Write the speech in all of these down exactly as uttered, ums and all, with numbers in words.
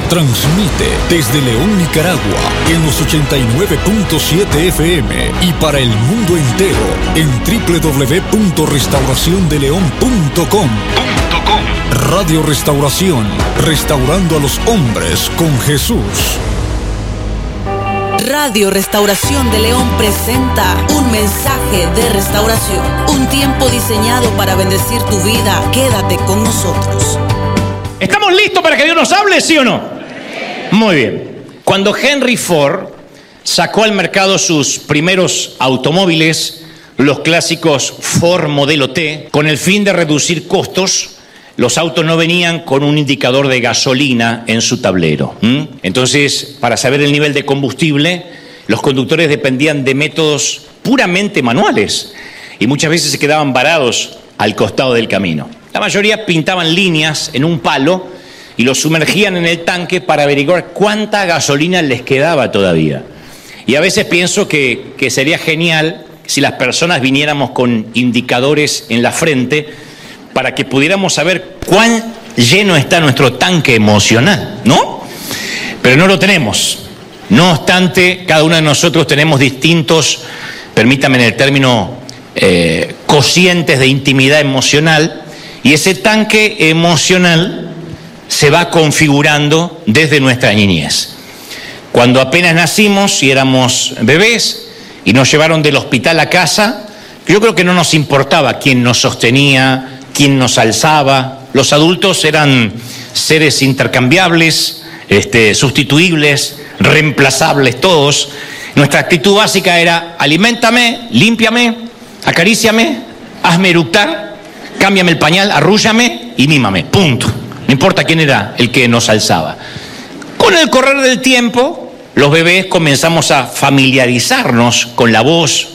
Transmite desde León, Nicaragua, en los ochenta y nueve punto siete F M y para el mundo entero en doble u doble u doble u punto restauración de león punto com. Radio Restauración, restaurando a los hombres con Jesús. Radio Restauración de León presenta un mensaje de restauración, un tiempo diseñado para bendecir tu vida. Quédate con nosotros. ¿Estamos listos para que Dios nos hable, sí o no? Muy bien. Cuando Henry Ford sacó al mercado sus primeros automóviles, los clásicos Ford Modelo T, con el fin de reducir costos, los autos no venían con un indicador de gasolina en su tablero. ¿Mm? Entonces, para saber el nivel de combustible, los conductores dependían de métodos puramente manuales y muchas veces se quedaban varados al costado del camino. La mayoría pintaban líneas en un palo y los sumergían en el tanque para averiguar cuánta gasolina les quedaba todavía. Y a veces pienso que, que sería genial si las personas viniéramos con indicadores en la frente para que pudiéramos saber cuán lleno está nuestro tanque emocional, ¿no? Pero no lo tenemos. No obstante, cada uno de nosotros tenemos distintos, permítame en el término, eh, cocientes de intimidad emocional, y ese tanque emocional se va configurando desde nuestra niñez. Cuando apenas nacimos y éramos bebés y nos llevaron del hospital a casa, yo creo que no nos importaba quién nos sostenía, quién nos alzaba. Los adultos eran seres intercambiables, este, sustituibles, reemplazables todos. Nuestra actitud básica era: aliméntame, límpiame, acaríciame, hazme eructar, cámbiame el pañal, arrúllame y mímame, punto. No importa quién era el que nos alzaba. Con el correr del tiempo, los bebés comenzamos a familiarizarnos con la voz,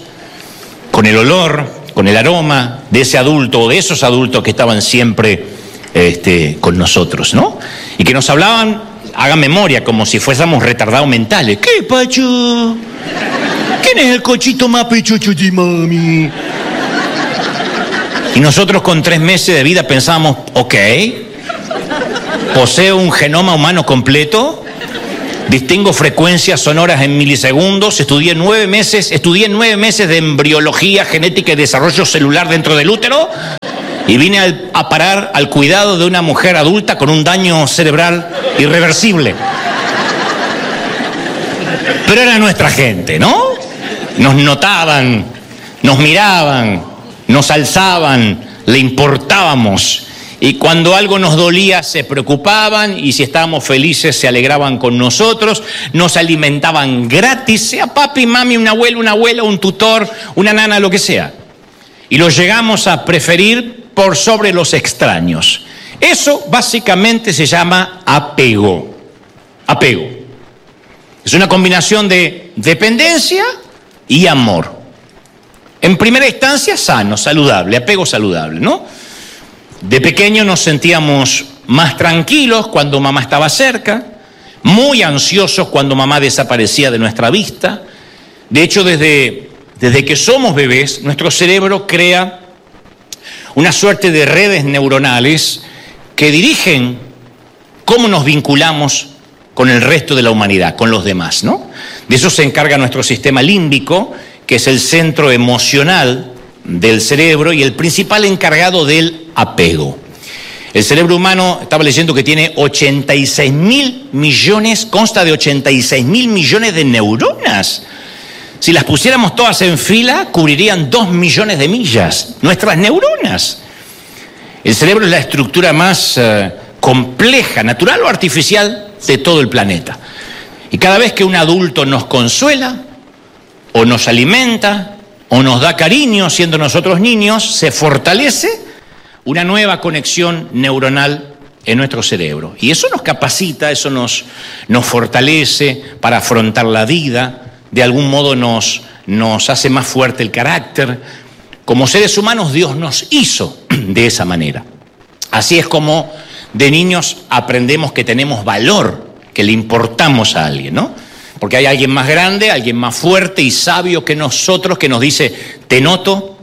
con el olor, con el aroma de ese adulto o de esos adultos que estaban siempre este, con nosotros, ¿no? Y que nos hablaban, hagan memoria, como si fuésemos retardados mentales. ¿Qué, Pacho? ¿Quién es el cochito más pechucho de mami? Y nosotros con tres meses de vida pensábamos, ok, poseo un genoma humano completo, distingo frecuencias sonoras en milisegundos, estudié nueve meses, estudié nueve meses de embriología, genética y desarrollo celular dentro del útero y vine al, a parar al cuidado de una mujer adulta con un daño cerebral irreversible. Pero era nuestra gente, ¿no? Nos notaban, nos miraban, nos alzaban, le importábamos. Y cuando algo nos dolía se preocupaban, y si estábamos felices se alegraban con nosotros, nos alimentaban gratis, sea papi, mami, un abuelo, una abuela, un tutor, una nana, lo que sea. Y los llegamos a preferir por sobre los extraños. Eso básicamente se llama apego. Apego. Es una combinación de dependencia y amor. En primera instancia, sano, saludable, apego saludable, ¿no? De pequeño nos sentíamos más tranquilos cuando mamá estaba cerca, muy ansiosos cuando mamá desaparecía de nuestra vista. De hecho, desde, desde que somos bebés, nuestro cerebro crea una suerte de redes neuronales que dirigen cómo nos vinculamos con el resto de la humanidad, con los demás, ¿no? De eso se encarga nuestro sistema límbico, que es el centro emocional del cerebro y el principal encargado del apego. El cerebro humano, estaba leyendo que tiene ochenta y seis mil millones, consta de ochenta y seis mil millones de neuronas. Si las pusiéramos todas en fila, cubrirían dos millones de millas, nuestras neuronas. El cerebro es la estructura más uh, compleja, natural o artificial, de todo el planeta. Y cada vez que un adulto nos consuela, o nos alimenta, o nos da cariño siendo nosotros niños, se fortalece una nueva conexión neuronal en nuestro cerebro. Y eso nos capacita, eso nos, nos fortalece para afrontar la vida, de algún modo nos, nos hace más fuerte el carácter. Como seres humanos, Dios nos hizo de esa manera. Así es como de niños aprendemos que tenemos valor, que le importamos a alguien, ¿no? Porque hay alguien más grande, alguien más fuerte y sabio que nosotros que nos dice: te noto,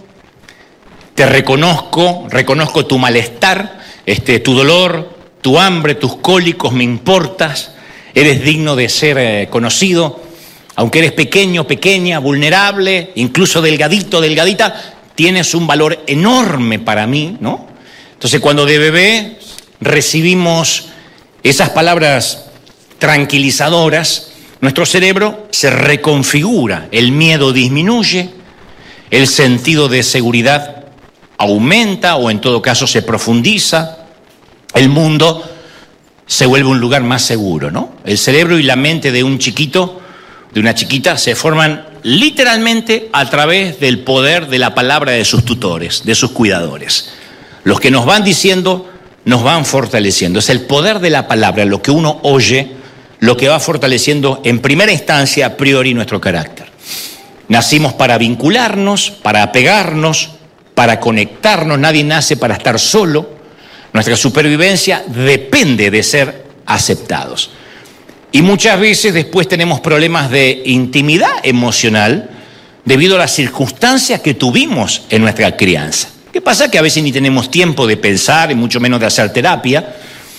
te reconozco, reconozco tu malestar, este, tu dolor, tu hambre, tus cólicos, me importas, eres digno de ser eh, conocido, aunque eres pequeño, pequeña, vulnerable, incluso delgadito, delgadita, tienes un valor enorme para mí, ¿no? Entonces, cuando de bebé recibimos esas palabras tranquilizadoras, nuestro cerebro se reconfigura, el miedo disminuye, el sentido de seguridad aumenta o en todo caso se profundiza, el mundo se vuelve un lugar más seguro, ¿no? El cerebro y la mente de un chiquito, de una chiquita, se forman literalmente a través del poder de la palabra de sus tutores, de sus cuidadores. Los que nos van diciendo, nos van fortaleciendo. Es el poder de la palabra, lo que uno oye, lo que va fortaleciendo en primera instancia a priori nuestro carácter. Nacimos para vincularnos, para apegarnos, para conectarnos. Nadie nace para estar solo. Nuestra supervivencia depende de ser aceptados. Y muchas veces después tenemos problemas de intimidad emocional debido a las circunstancias que tuvimos en nuestra crianza. ¿Qué pasa? Que a veces ni tenemos tiempo de pensar y mucho menos de hacer terapia,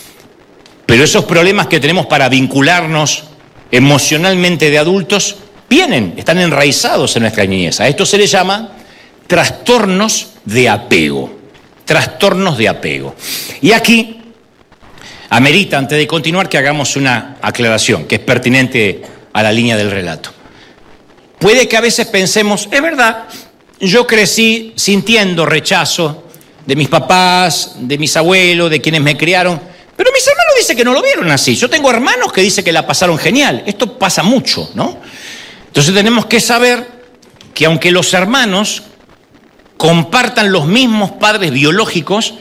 pero esos problemas que tenemos para vincularnos emocionalmente de adultos vienen, están enraizados en nuestra niñez. A esto se le llama trastornos de apego. Trastornos de apego. Y aquí amerita, antes de continuar, que hagamos una aclaración que es pertinente a la línea del relato. Puede que a veces pensemos, es verdad, yo crecí sintiendo rechazo de mis papás, de mis abuelos, de quienes me criaron, pero mis hermanos dicen que no lo vieron así. Yo tengo hermanos que dicen que la pasaron genial. Esto pasa mucho, ¿no? Entonces tenemos que saber que aunque los hermanos compartan los mismos padres biológicos,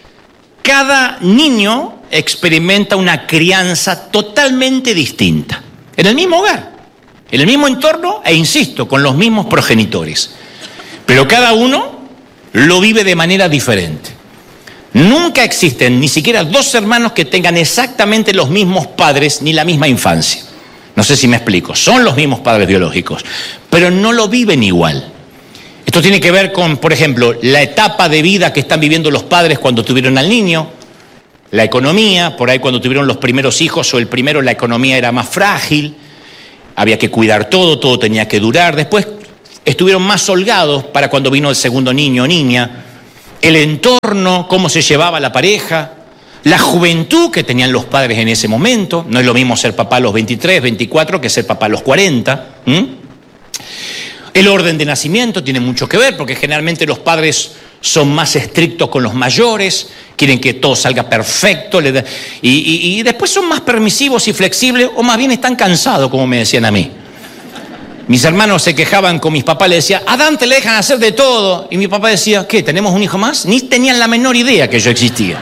cada niño experimenta una crianza totalmente distinta, en el mismo hogar, en el mismo entorno e, insisto, con los mismos progenitores. Pero cada uno lo vive de manera diferente. Nunca existen ni siquiera dos hermanos que tengan exactamente los mismos padres ni la misma infancia. No sé si me explico, son los mismos padres biológicos, pero no lo viven igual. Esto tiene que ver con, por ejemplo, la etapa de vida que están viviendo los padres cuando tuvieron al niño, la economía, por ahí cuando tuvieron los primeros hijos o el primero la economía era más frágil, había que cuidar todo, todo tenía que durar. Después estuvieron más holgados para cuando vino el segundo niño o niña, el entorno, cómo se llevaba la pareja, la juventud que tenían los padres en ese momento. No es lo mismo ser papá a los veintitrés, veinticuatro que ser papá a los cuarenta. ¿Mm? El orden de nacimiento tiene mucho que ver, porque generalmente los padres son más estrictos con los mayores, quieren que todo salga perfecto, y, y, y después son más permisivos y flexibles, o más bien están cansados, como me decían a mí. Mis hermanos se quejaban con mis papás, le decía, a Dante le dejan hacer de todo, y mi papá decía, ¿qué, tenemos un hijo más? Ni tenían la menor idea que yo existía.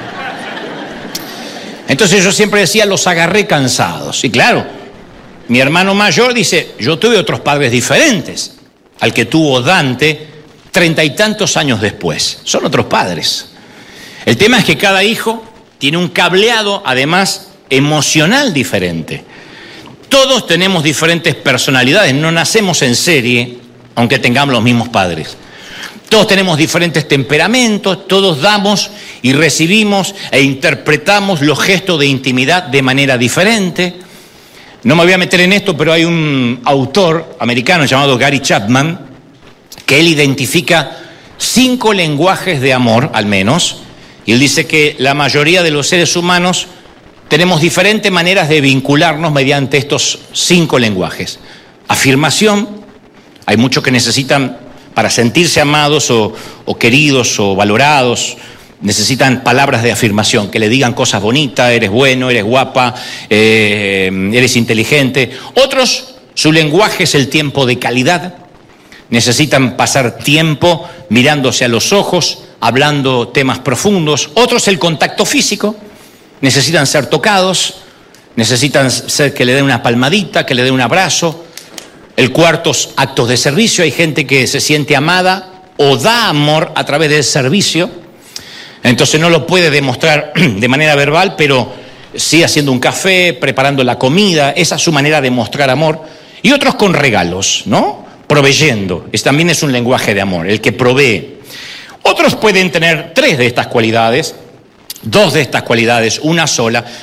Entonces yo siempre decía, los agarré cansados. Y claro, mi hermano mayor dice, yo tuve otros padres diferentes al que tuvo Dante treinta y tantos años después. Son otros padres. El tema es que cada hijo tiene un cableado, además, emocional diferente. Todos tenemos diferentes personalidades, no nacemos en serie, aunque tengamos los mismos padres. Todos tenemos diferentes temperamentos, todos damos y recibimos e interpretamos los gestos de intimidad de manera diferente. No me voy a meter en esto, pero hay un autor americano llamado Gary Chapman, que él identifica cinco lenguajes de amor, al menos, y él dice que la mayoría de los seres humanos tenemos diferentes maneras de vincularnos mediante estos cinco lenguajes. Afirmación, hay muchos que necesitan, para sentirse amados o, o queridos o valorados, necesitan palabras de afirmación, que le digan cosas bonitas, eres bueno, eres guapa, eh, eres inteligente. Otros, su lenguaje es el tiempo de calidad. Necesitan pasar tiempo mirándose a los ojos, hablando temas profundos. Otros, el contacto físico. Necesitan ser tocados, necesitan ser que le den una palmadita, que le den un abrazo. El cuarto, actos de servicio. Hay gente que se siente amada o da amor a través del servicio. Entonces no lo puede demostrar de manera verbal, pero sí haciendo un café, preparando la comida. Esa es su manera de mostrar amor. Y otros con regalos, ¿no? Proveyendo. Es, también es un lenguaje de amor, el que provee. Otros pueden tener tres de estas cualidades, dos de estas cualidades, una sola.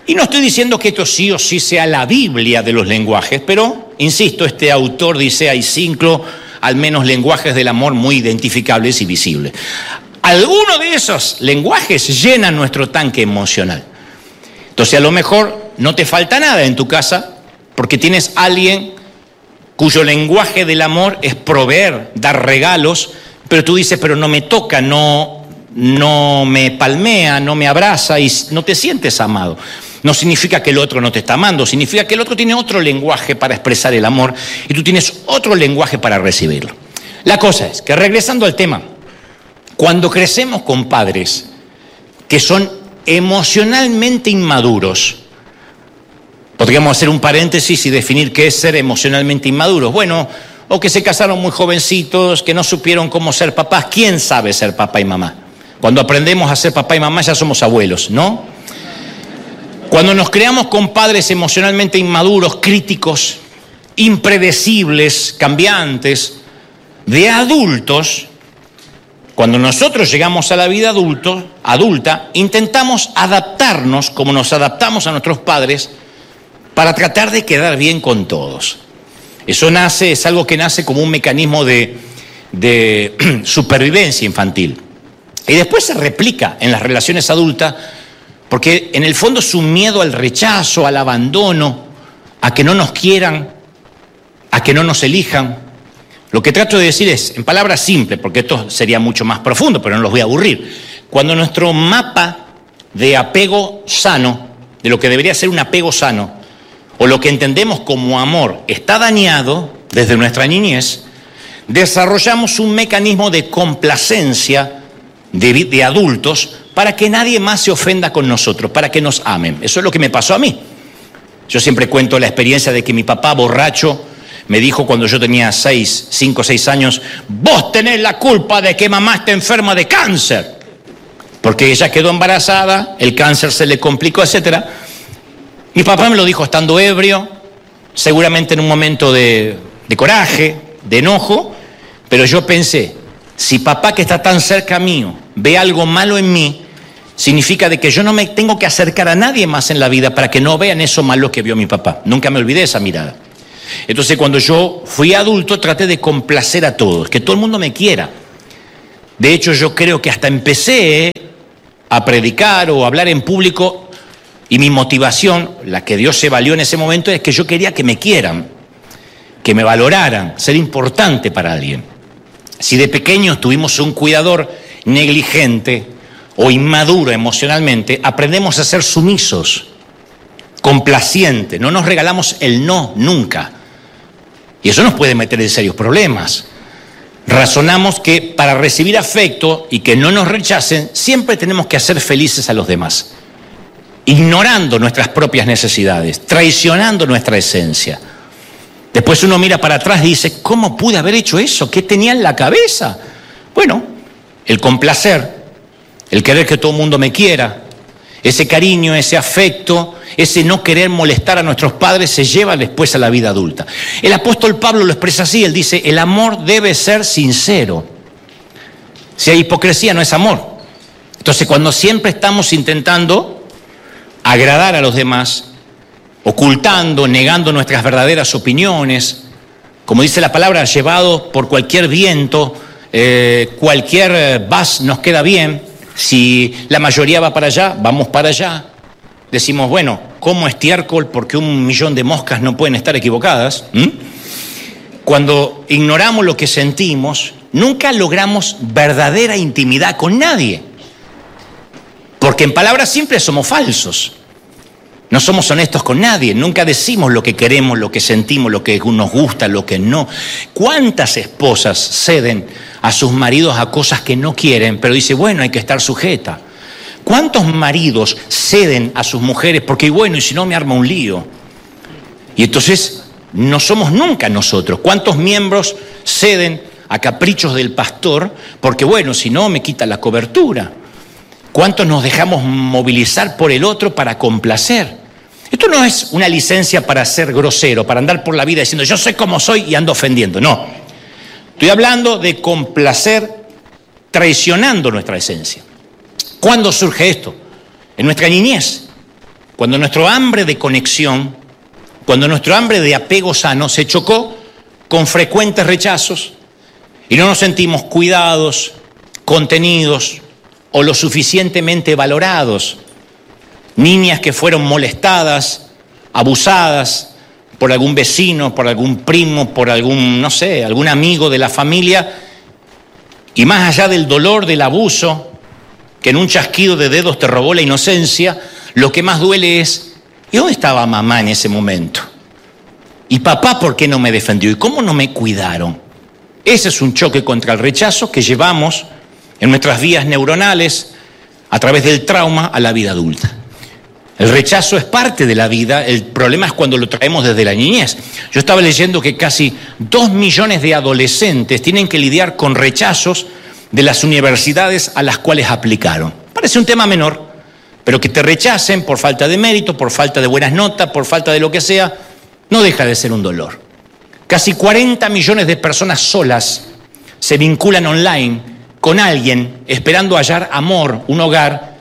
Y no estoy diciendo que esto sí o sí sea la Biblia de los lenguajes, pero, insisto, este autor dice hay cinco, al menos, lenguajes del amor muy identificables y visibles. Algunos de esos lenguajes llenan nuestro tanque emocional. Entonces, a lo mejor no te falta nada en tu casa porque tienes a alguien cuyo lenguaje del amor es proveer, dar regalos, pero tú dices, pero no me toca, no, no me palmea, no me abraza y no te sientes amado. No significa que el otro no te está amando, significa que el otro tiene otro lenguaje para expresar el amor y tú tienes otro lenguaje para recibirlo. La cosa es que, regresando al tema, cuando crecemos con padres que son emocionalmente inmaduros, podríamos hacer un paréntesis y definir qué es ser emocionalmente inmaduros. Bueno, o que se casaron muy jovencitos, que no supieron cómo ser papás. ¿Quién sabe ser papá y mamá? Cuando aprendemos a ser papá y mamá ya somos abuelos, ¿no? Cuando nos creamos con padres emocionalmente inmaduros, críticos, impredecibles, cambiantes, de adultos, cuando nosotros llegamos a la vida adulto, adulta, intentamos adaptarnos como nos adaptamos a nuestros padres para tratar de quedar bien con todos. Eso nace, es algo que nace como un mecanismo de, de supervivencia infantil. Y después se replica en las relaciones adultas, porque en el fondo es un miedo al rechazo, al abandono, a que no nos quieran, a que no nos elijan. Lo que trato de decir es, en palabras simples, porque esto sería mucho más profundo, pero no los voy a aburrir. Cuando nuestro mapa de apego sano, de lo que debería ser un apego sano, o lo que entendemos como amor, está dañado desde nuestra niñez, desarrollamos un mecanismo de complacencia de, de adultos para que nadie más se ofenda con nosotros, para que nos amen. Eso es lo que me pasó a mí. Yo siempre cuento la experiencia de que mi papá borracho me dijo cuando yo tenía seis, cinco o seis años, vos tenés la culpa de que mamá esté enferma de cáncer. Porque ella quedó embarazada, el cáncer se le complicó, etcétera. Mi papá me lo dijo estando ebrio, seguramente en un momento de, de coraje, de enojo, pero yo pensé, si papá que está tan cerca mío ve algo malo en mí, significa de que yo no me tengo que acercar a nadie más en la vida para que no vean eso malo que vio mi papá. Nunca me olvidé esa mirada. Entonces, cuando yo fui adulto, traté de complacer a todos, que todo el mundo me quiera. De hecho, yo creo que hasta empecé a predicar o a hablar en público y mi motivación, la que Dios se valió en ese momento, es que yo quería que me quieran, que me valoraran, ser importante para alguien. Si de pequeños tuvimos un cuidador negligente o inmaduro emocionalmente, aprendemos a ser sumisos, complacientes, no nos regalamos el no nunca. Y eso nos puede meter en serios problemas. Razonamos que para recibir afecto y que no nos rechacen, siempre tenemos que hacer felices a los demás, ignorando nuestras propias necesidades, traicionando nuestra esencia. Después uno mira para atrás y dice, ¿cómo pude haber hecho eso? ¿Qué tenía en la cabeza? Bueno, el complacer, el querer que todo el mundo me quiera, ese cariño, ese afecto, ese no querer molestar a nuestros padres se lleva después a la vida adulta. El apóstol Pablo lo expresa así, él dice, el amor debe ser sincero. Si hay hipocresía no es amor. Entonces cuando siempre estamos intentando agradar a los demás, ocultando, negando nuestras verdaderas opiniones, como dice la palabra, llevado por cualquier viento, eh, cualquier vas nos queda bien. Si la mayoría va para allá, vamos para allá. Decimos, bueno, como estiércol porque un millón de moscas no pueden estar equivocadas. ¿Mm? Cuando ignoramos lo que sentimos, nunca logramos verdadera intimidad con nadie. Porque en palabras simples somos falsos. No somos honestos con nadie, nunca decimos lo que queremos, lo que sentimos, lo que nos gusta, lo que no. ¿Cuántas esposas ceden a sus maridos a cosas que no quieren, pero dice, bueno, hay que estar sujeta? ¿Cuántos maridos ceden a sus mujeres porque, bueno, y si no me arma un lío? Y entonces no somos nunca nosotros. ¿Cuántos miembros ceden a caprichos del pastor porque, bueno, si no me quita la cobertura? ¿Cuántos nos dejamos movilizar por el otro para complacer? Esto no es una licencia para ser grosero, para andar por la vida diciendo yo sé cómo soy y ando ofendiendo. No. Estoy hablando de complacer traicionando nuestra esencia. ¿Cuándo surge esto? En nuestra niñez. cuando nuestro hambre de conexión, cuando nuestro hambre de apego sano se chocó con frecuentes rechazos y no nos sentimos cuidados, contenidos o lo suficientemente valorados. Niñas que fueron molestadas, abusadas por algún vecino, por algún primo, por algún, no sé, algún amigo de la familia, y más allá del dolor del abuso, que en un chasquido de dedos te robó la inocencia, lo que más duele es, ¿y dónde estaba mamá en ese momento? ¿Y papá por qué no me defendió? ¿Y cómo no me cuidaron? Ese es un choque contra el rechazo que llevamos en nuestras vías neuronales a través del trauma a la vida adulta. El rechazo es parte de la vida, el problema es cuando lo traemos desde la niñez. Yo estaba leyendo que casi dos millones de adolescentes tienen que lidiar con rechazos de las universidades a las cuales aplicaron. Parece un tema menor, pero que te rechacen por falta de mérito, por falta de buenas notas, por falta de lo que sea, no deja de ser un dolor. Casi cuarenta millones de personas solas se vinculan online con alguien esperando hallar amor, un hogar,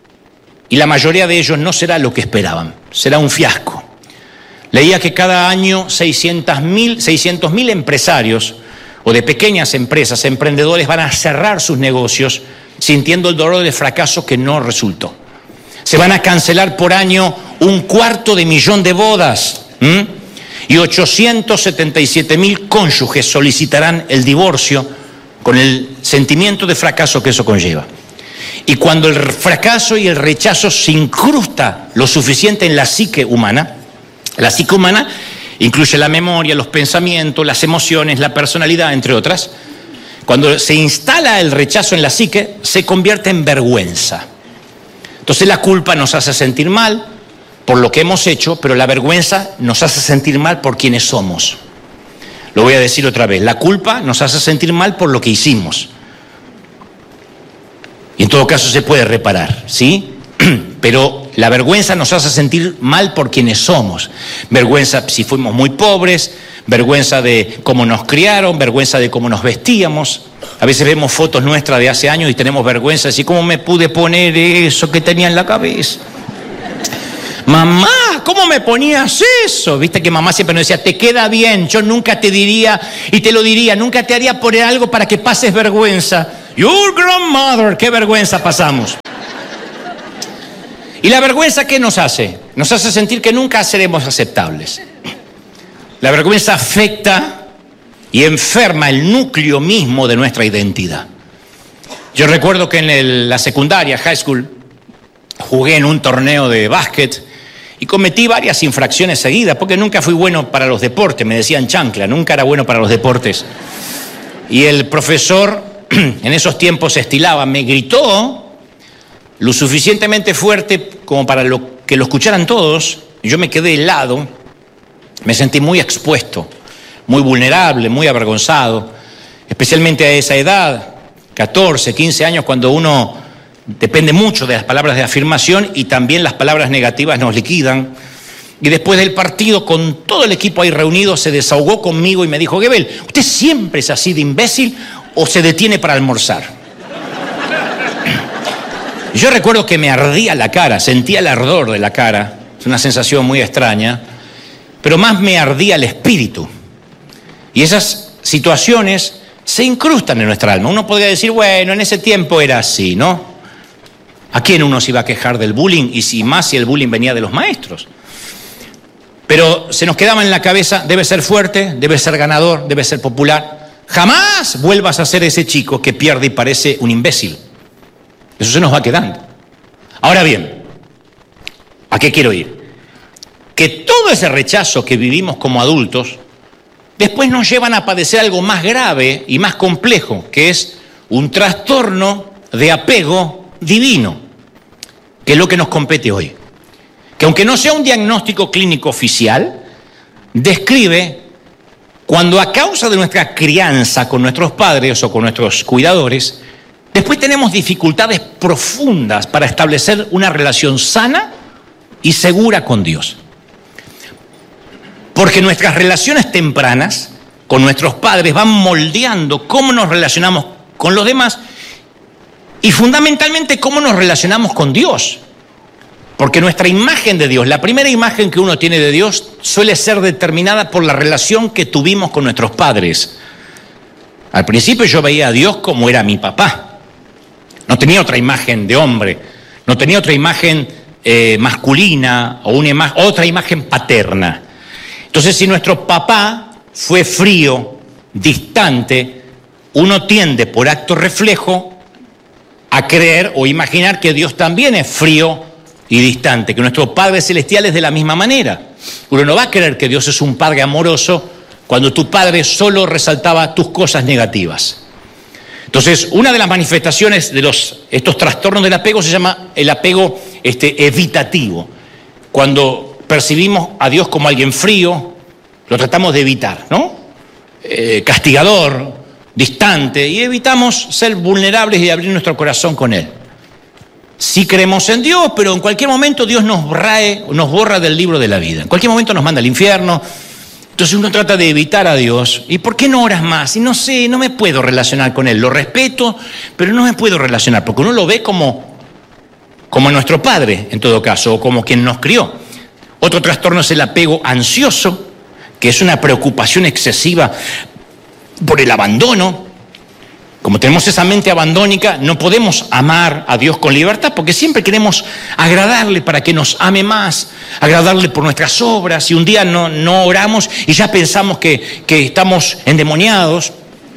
y la mayoría de ellos no será lo que esperaban, será un fiasco. Leía que cada año seiscientos mil empresarios o de pequeñas empresas, emprendedores, van a cerrar sus negocios sintiendo el dolor del fracaso que no resultó. Se van a cancelar por año un cuarto de millón de bodas, ¿m? y ochocientos setenta y siete mil cónyuges solicitarán el divorcio con el sentimiento de fracaso que eso conlleva. Y cuando el fracaso y el rechazo se incrusta lo suficiente en la psique humana, la psique humana incluye la memoria, los pensamientos, las emociones, la personalidad, entre otras. Cuando se instala el rechazo en la psique, se convierte en vergüenza. Entonces la culpa nos hace sentir mal por lo que hemos hecho, pero la vergüenza nos hace sentir mal por quienes somos. Lo voy a decir otra vez, la culpa nos hace sentir mal por lo que hicimos. Y en todo caso se puede reparar, ¿sí? Pero la vergüenza nos hace sentir mal por quienes somos. Vergüenza si fuimos muy pobres, vergüenza de cómo nos criaron, vergüenza de cómo nos vestíamos. A veces vemos fotos nuestras de hace años y tenemos vergüenza, así cómo me pude poner eso que tenía en la cabeza. Mamá, ¿cómo me ponías eso? Viste que mamá siempre nos decía, te queda bien, yo nunca te diría, y te lo diría, nunca te haría poner algo para que pases vergüenza. Your grandmother, qué vergüenza pasamos. ¿Y la vergüenza qué nos hace? Nos hace sentir que nunca seremos aceptables. La vergüenza afecta y enferma el núcleo mismo de nuestra identidad. Yo recuerdo que en el, la secundaria, high school, jugué en un torneo de básquet y cometí varias infracciones seguidas, porque nunca fui bueno para los deportes, me decían chancla, nunca era bueno para los deportes. Y el profesor en esos tiempos estilaba, me gritó lo suficientemente fuerte como para lo, que lo escucharan todos, y yo me quedé helado, me sentí muy expuesto, muy vulnerable, muy avergonzado, especialmente a esa edad, catorce, quince años, cuando uno depende mucho de las palabras de afirmación y también las palabras negativas nos liquidan. Y después del partido, con todo el equipo ahí reunido, se desahogó conmigo y me dijo, Gebel, ¿usted siempre es así de imbécil o se detiene para almorzar? Yo recuerdo que me ardía la cara, sentía el ardor de la cara, es una sensación muy extraña, pero más me ardía el espíritu. Y esas situaciones se incrustan en nuestra alma. Uno podría decir, bueno, en ese tiempo era así, ¿no? ¿A quién uno se iba a quejar del bullying? Y si más si el bullying venía de los maestros. Pero se nos quedaba en la cabeza, debe ser fuerte, debe ser ganador, debe ser popular. Jamás vuelvas a ser ese chico que pierde y parece un imbécil. Eso se nos va quedando. Ahora bien, ¿a qué quiero ir? Que todo ese rechazo que vivimos como adultos, después nos llevan a padecer algo más grave y más complejo, que es un trastorno de apego divino, que es lo que nos compete hoy. Que aunque no sea un diagnóstico clínico oficial, describe cuando a causa de nuestra crianza con nuestros padres o con nuestros cuidadores, después tenemos dificultades profundas para establecer una relación sana y segura con Dios. Porque nuestras relaciones tempranas con nuestros padres van moldeando cómo nos relacionamos con los demás y fundamentalmente cómo nos relacionamos con Dios. Porque nuestra imagen de Dios, la primera imagen que uno tiene de Dios, suele ser determinada por la relación que tuvimos con nuestros padres. Al principio yo veía a Dios como era mi papá. No tenía otra imagen de hombre, no tenía otra imagen eh, masculina o una ima- otra imagen paterna. Entonces, si nuestro papá fue frío, distante, uno tiende por acto reflejo a creer o imaginar que Dios también es frío y distante, que nuestro Padre Celestial es de la misma manera. Uno no va a creer que Dios es un Padre amoroso cuando tu Padre solo resaltaba tus cosas negativas. Entonces, una de las manifestaciones de los, estos trastornos del apego se llama el apego este, evitativo. Cuando percibimos a Dios como alguien frío, lo tratamos de evitar, ¿no? Eh, castigador, distante, y evitamos ser vulnerables y abrir nuestro corazón con Él. Sí creemos en Dios, pero en cualquier momento Dios nos borra, nos borra del libro de la vida. En cualquier momento nos manda al infierno. Entonces uno trata de evitar a Dios. ¿Y por qué no oras más? Y no sé, no me puedo relacionar con Él. Lo respeto, pero no me puedo relacionar, porque uno lo ve como, como nuestro padre, en todo caso, o como quien nos crió. Otro trastorno es el apego ansioso, que es una preocupación excesiva por el abandono. Como tenemos esa mente abandónica, no podemos amar a Dios con libertad, porque siempre queremos agradarle para que nos ame más, agradarle por nuestras obras, y un día no, no oramos y ya pensamos que, que estamos endemoniados,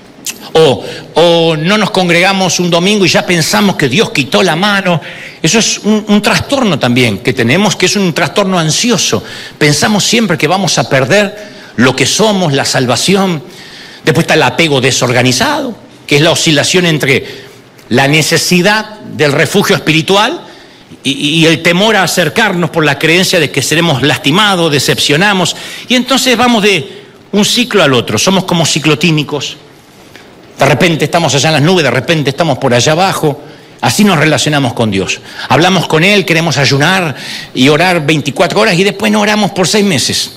o, o no nos congregamos un domingo y ya pensamos que Dios quitó la mano. Eso es un, un trastorno también que tenemos, que es un trastorno ansioso. Pensamos siempre que vamos a perder lo que somos, la salvación. Después está el apego desorganizado, que es la oscilación entre la necesidad del refugio espiritual y, y el temor a acercarnos por la creencia de que seremos lastimados, decepcionamos, y entonces vamos de un ciclo al otro. Somos como ciclotímicos. De repente estamos allá en las nubes, de repente estamos por allá abajo. Así nos relacionamos con Dios. Hablamos con Él, queremos ayunar y orar veinticuatro horas y después no oramos por seis meses.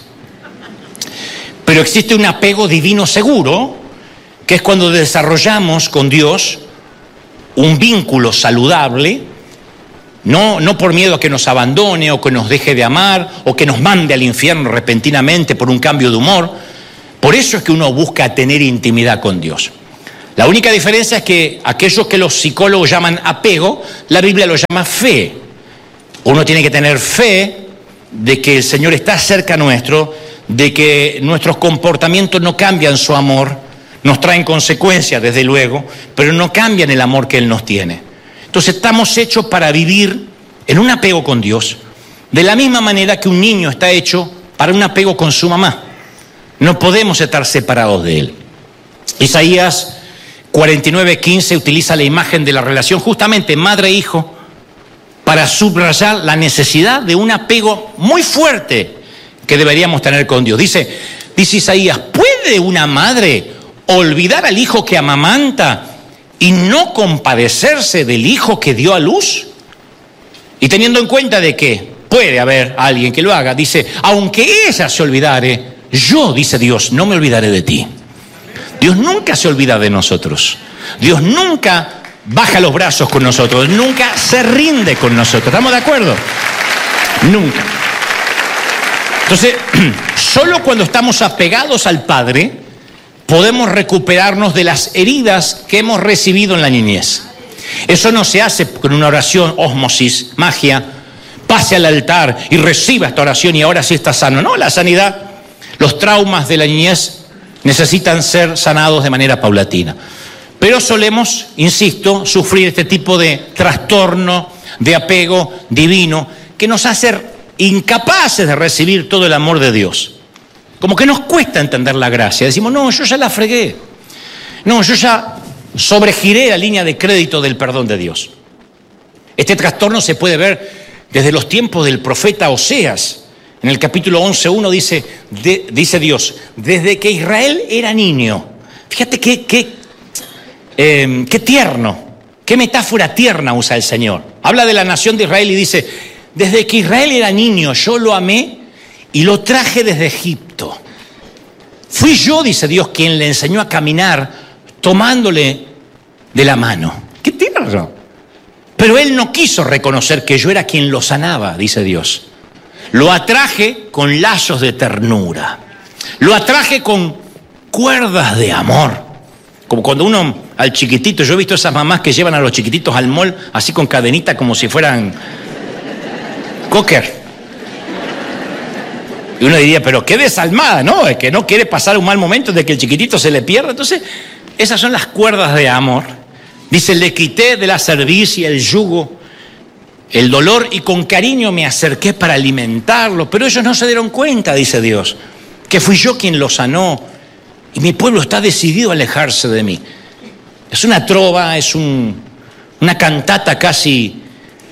Pero existe un apego divino seguro, que es cuando desarrollamos con Dios un vínculo saludable, no, no por miedo a que nos abandone o que nos deje de amar o que nos mande al infierno repentinamente por un cambio de humor. Por eso es que uno busca tener intimidad con Dios. La única diferencia es que aquellos que los psicólogos llaman apego, la Biblia lo llama fe. Uno tiene que tener fe de que el Señor está cerca nuestro, de que nuestros comportamientos no cambian su amor, nos traen consecuencias desde luego, pero no cambian el amor que Él nos tiene. Entonces estamos hechos para vivir en un apego con Dios, de la misma manera que un niño está hecho para un apego con su mamá. No podemos estar separados de Él. Isaías cuarenta y nueve quince utiliza la imagen de la relación justamente madre-hijo para subrayar la necesidad de un apego muy fuerte que deberíamos tener con Dios. Dice, dice Isaías, ¿puede una madre olvidar al hijo que amamanta y no compadecerse del hijo que dio a luz? Y teniendo en cuenta de que puede haber alguien que lo haga, dice, aunque ella se olvidare, yo, dice Dios, no me olvidaré de ti. Dios nunca se olvida de nosotros. Dios nunca baja los brazos con nosotros, nunca se rinde con nosotros. ¿Estamos de acuerdo? Nunca. Entonces, solo cuando estamos apegados al Padre podemos recuperarnos de las heridas que hemos recibido en la niñez. Eso no se hace con una oración, ósmosis, magia, pase al altar y reciba esta oración y ahora sí está sano. No, la sanidad, los traumas de la niñez necesitan ser sanados de manera paulatina. Pero solemos, insisto, sufrir este tipo de trastorno, de apego divino, que nos hace incapaces de recibir todo el amor de Dios. Como que nos cuesta entender la gracia. Decimos, no, yo ya la fregué. No, yo ya sobregiré la línea de crédito del perdón de Dios. Este trastorno se puede ver desde los tiempos del profeta Oseas. En el capítulo once uno dice, de, dice Dios, desde que Israel era niño. Fíjate qué, qué, eh, qué tierno, qué metáfora tierna usa el Señor. Habla de la nación de Israel y dice, desde que Israel era niño yo lo amé y lo traje desde Egipto. Fui yo, dice Dios, quien le enseñó a caminar tomándole de la mano. ¡Qué tierno! Pero él no quiso reconocer que yo era quien lo sanaba, dice Dios. Lo atraje con lazos de ternura. Lo atraje con cuerdas de amor. Como cuando uno al chiquitito, yo he visto esas mamás que llevan a los chiquititos al mall así con cadenita como si fueran cocker. Y uno diría, pero qué desalmada, ¿no? Es que no quiere pasar un mal momento de que el chiquitito se le pierda. Entonces, esas son las cuerdas de amor. Dice, le quité de la cerviz y el yugo, el dolor, y con cariño me acerqué para alimentarlo. Pero ellos no se dieron cuenta, dice Dios, que fui yo quien lo sanó. Y mi pueblo está decidido a alejarse de mí. Es una trova, es un, una cantata casi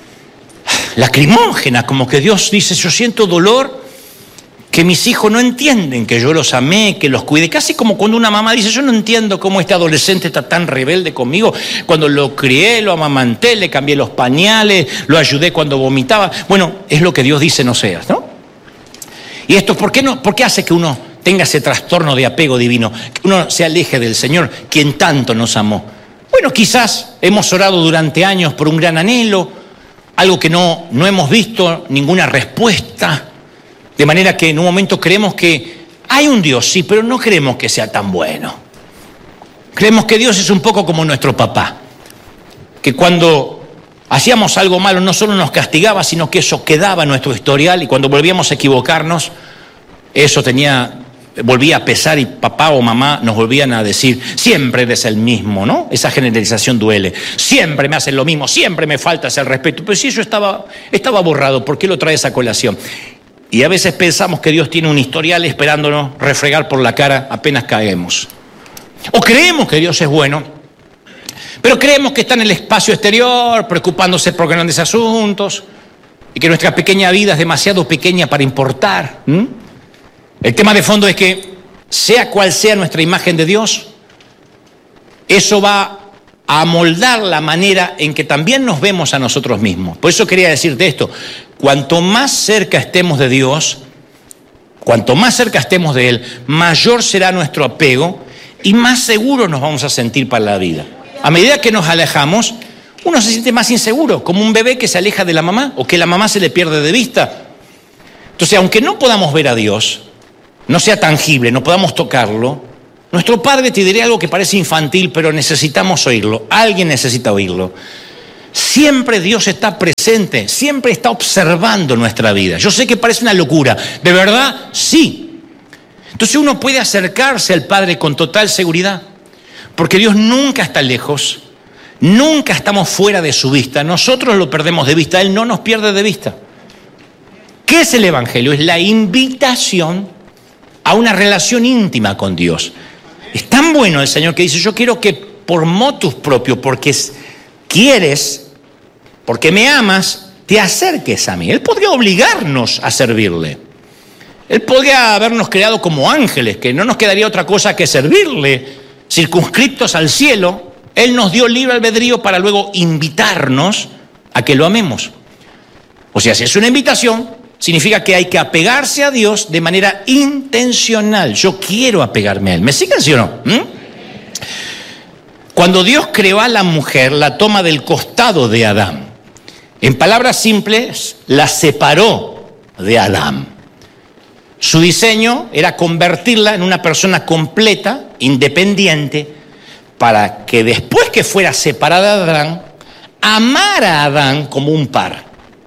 lacrimógena, como que Dios dice, yo siento dolor, que mis hijos no entienden que yo los amé, que los cuide. Casi como cuando una mamá dice, yo no entiendo cómo este adolescente está tan rebelde conmigo. Cuando lo crié, lo amamanté, le cambié los pañales, lo ayudé cuando vomitaba. Bueno, es lo que Dios dice no seas, ¿no? Y esto, ¿por qué no? ¿Por qué hace que uno tenga ese trastorno de apego divino? Que uno se aleje del Señor, quien tanto nos amó. Bueno, quizás hemos orado durante años por un gran anhelo, algo que no, no hemos visto ninguna respuesta. De manera que en un momento creemos que hay un Dios, sí, pero no creemos que sea tan bueno. Creemos que Dios es un poco como nuestro papá, que cuando hacíamos algo malo no solo nos castigaba, sino que eso quedaba en nuestro historial, y cuando volvíamos a equivocarnos, eso tenía, volvía a pesar, y papá o mamá nos volvían a decir, siempre eres el mismo, ¿no? Esa generalización duele. Siempre me hacen lo mismo, siempre me faltas el respeto. Pero si eso estaba, estaba borrado, ¿por qué lo traes a colación? Y a veces pensamos que Dios tiene un historial esperándonos refregar por la cara apenas caemos. O creemos que Dios es bueno, pero creemos que está en el espacio exterior, preocupándose por grandes asuntos, y que nuestra pequeña vida es demasiado pequeña para importar. ¿Mm? El tema de fondo es que, sea cual sea nuestra imagen de Dios, eso va a amoldar la manera en que también nos vemos a nosotros mismos. Por eso quería decirte esto. Cuanto más cerca estemos de Dios, cuanto más cerca estemos de Él, mayor será nuestro apego y más seguros nos vamos a sentir para la vida. A medida que nos alejamos, uno se siente más inseguro, como un bebé que se aleja de la mamá o que la mamá se le pierde de vista. Entonces, aunque no podamos ver a Dios, no sea tangible, no podamos tocarlo, nuestro Padre te diré algo que parece infantil, pero necesitamos oírlo. Alguien necesita oírlo. Siempre Dios está presente, siempre está observando nuestra vida. Yo sé que parece una locura, ¿de verdad? Sí. Entonces uno puede acercarse al Padre con total seguridad, porque Dios nunca está lejos, nunca estamos fuera de su vista. Nosotros lo perdemos de vista, Él no nos pierde de vista. ¿Qué es el Evangelio? Es la invitación a una relación íntima con Dios. Es tan bueno el Señor que dice, yo quiero que por motus propio, porque quieres, porque me amas, te acerques a mí. Él podría obligarnos a servirle. Él podría habernos creado como ángeles, que no nos quedaría otra cosa que servirle, circunscriptos al cielo. Él nos dio libre albedrío para luego invitarnos a que lo amemos. O sea, si es una invitación, significa que hay que apegarse a Dios de manera intencional. Yo quiero apegarme a Él. ¿Me siguen, sí o no? ¿Mm? Cuando Dios creó a la mujer, la toma del costado de Adán. En palabras simples, la separó de Adán. Su diseño era convertirla en una persona completa, independiente, para que después que fuera separada de Adán, amara a Adán como un par.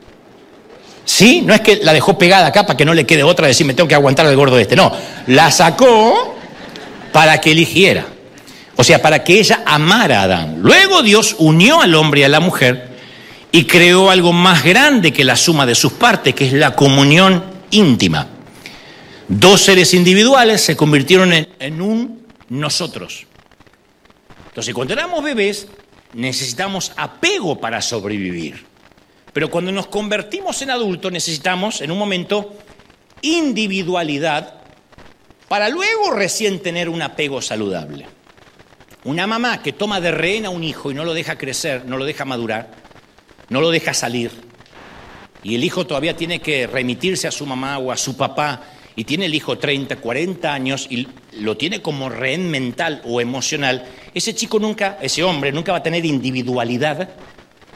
¿Sí? No es que la dejó pegada acá para que no le quede otra, decir, me tengo que aguantar al gordo este. No, la sacó para que eligiera. O sea, para que ella amara a Adán. Luego Dios unió al hombre y a la mujer y creó algo más grande que la suma de sus partes, que es la comunión íntima. Dos seres individuales se convirtieron en, en un nosotros. Entonces, cuando éramos bebés, necesitamos apego para sobrevivir. Pero cuando nos convertimos en adultos, necesitamos, en un momento, individualidad para luego recién tener un apego saludable. Una mamá que toma de rehén a un hijo y no lo deja crecer, no lo deja madurar, no lo deja salir, y el hijo todavía tiene que remitirse a su mamá o a su papá, y tiene el hijo treinta, cuarenta años y lo tiene como rehén mental o emocional, ese chico nunca, ese hombre nunca va a tener individualidad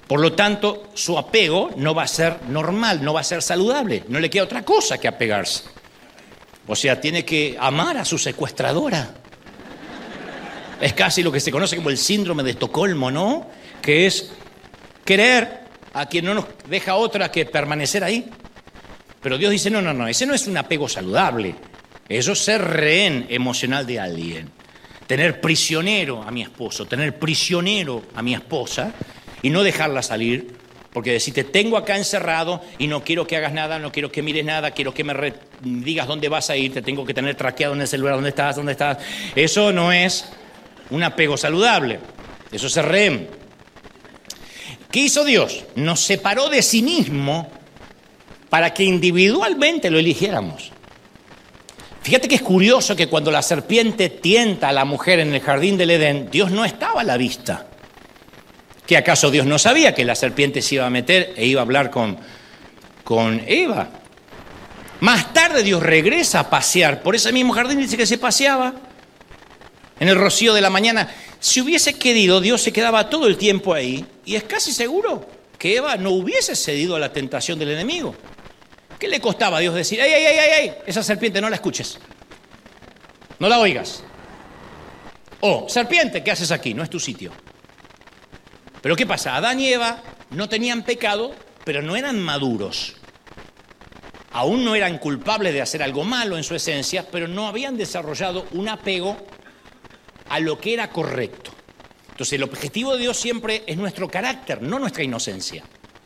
Por lo tanto, su apego no va a ser normal, no va a ser saludable. No le queda otra cosa que apegarse. O sea, tiene que amar a su secuestradora. Es casi lo que se conoce como el síndrome de Estocolmo, ¿no? Que es querer a quien no nos deja otra que permanecer ahí. Pero Dios dice, no, no, no, ese no es un apego saludable. Eso es ser rehén emocional de alguien. Tener prisionero a mi esposo, tener prisionero a mi esposa y no dejarla salir, porque decir, te tengo acá encerrado y no quiero que hagas nada, no quiero que mires nada, quiero que me re- digas dónde vas a ir, te tengo que tener traqueado en el celular, dónde estás, dónde estás. Eso no es un apego saludable, eso es ser rehén. ¿Qué hizo Dios? Nos separó de sí mismo para que individualmente lo eligiéramos. Fíjate que es curioso que cuando la serpiente tienta a la mujer en el jardín del Edén, Dios no estaba a la vista. ¿Qué acaso Dios no sabía que la serpiente se iba a meter e iba a hablar con, con Eva? Más tarde Dios regresa a pasear por ese mismo jardín, dice que se paseaba en el rocío de la mañana. Si hubiese querido, Dios se quedaba todo el tiempo ahí y es casi seguro que Eva no hubiese cedido a la tentación del enemigo. ¿Qué le costaba a Dios decir, ¡ay, ay, ay, ay, ay! Esa serpiente no la escuches, no la oigas? O, serpiente, ¿qué haces aquí? No es tu sitio. Pero ¿qué pasa? Adán y Eva no tenían pecado, pero no eran maduros. Aún no eran culpables de hacer algo malo en su esencia, pero no habían desarrollado un apego a lo que era correcto. Entonces el objetivo de Dios siempre es nuestro carácter, no nuestra inocencia.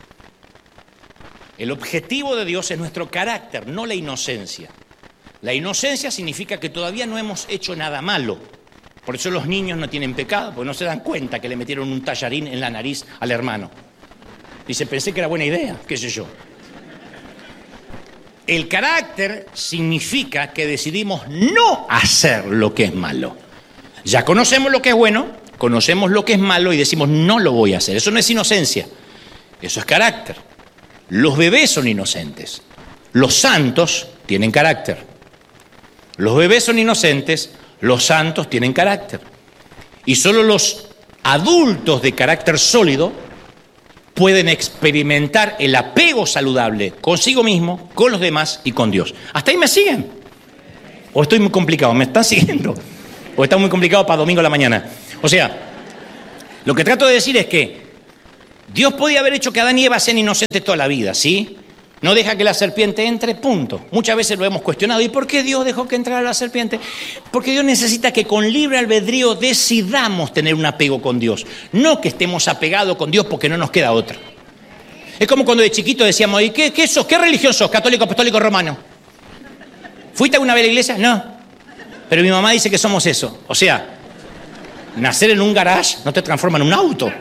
El objetivo de Dios es nuestro carácter, no la inocencia. La inocencia significa que todavía no hemos hecho nada malo. Por eso los niños no tienen pecado, porque no se dan cuenta que le metieron un tallarín en la nariz al hermano. Dice, pensé que era buena idea, qué sé yo. El carácter significa que decidimos no hacer lo que es malo. Ya conocemos lo que es bueno, conocemos lo que es malo y decimos, no lo voy a hacer. Eso no es inocencia, eso es carácter. Los bebés son inocentes, los santos tienen carácter. Los bebés son inocentes, los santos tienen carácter. Y solo los adultos de carácter sólido pueden experimentar el apego saludable consigo mismo, con los demás y con Dios. ¿Hasta ahí me siguen? ¿O estoy muy complicado? ¿Me están siguiendo? ¿O está muy complicado para domingo a la mañana? O sea, lo que trato de decir es que Dios podía haber hecho que Adán y Eva sean inocentes toda la vida, ¿sí? No deja que la serpiente entre, punto. Muchas veces lo hemos cuestionado. ¿Y por qué Dios dejó que entrara la serpiente? Porque Dios necesita que con libre albedrío decidamos tener un apego con Dios. No que estemos apegados con Dios porque no nos queda otra. Es como cuando de chiquito decíamos, ¿y qué, qué sos? ¿Qué religión sos? ¿Católico, apostólico, romano? ¿Fuiste alguna vez a la iglesia? No. Pero mi mamá dice que somos eso. O sea, nacer en un garage no te transforma en un auto.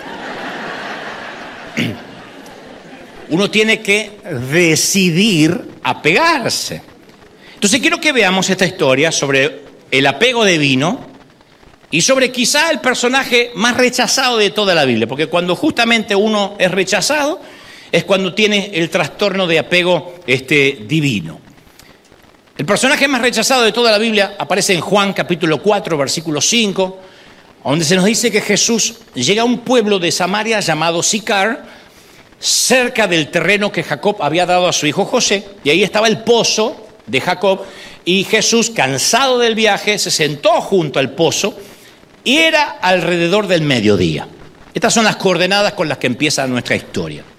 Uno tiene que decidir apegarse. Entonces quiero que veamos esta historia sobre el apego divino y sobre quizá el personaje más rechazado de toda la Biblia, porque cuando justamente uno es rechazado es cuando tiene el trastorno de apego este, divino. El personaje más rechazado de toda la Biblia aparece en Juan capítulo cuatro, versículo cinco, donde se nos dice que Jesús llega a un pueblo de Samaria llamado Sicar, cerca del terreno que Jacob había dado a su hijo José, y ahí estaba el pozo de Jacob, y Jesús, cansado del viaje, se sentó junto al pozo, y era alrededor del mediodía. Estas son las coordenadas con las que empieza nuestra historia.